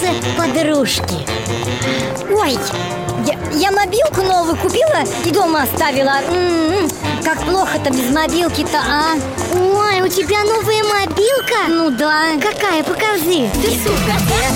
появятся подружки. Ой, я мобилку новую купила и дома оставила. Как плохо-то без мобилки-то, а? Ой, у тебя новая мобилка? Ну да. Какая? Покажи. Ты супер.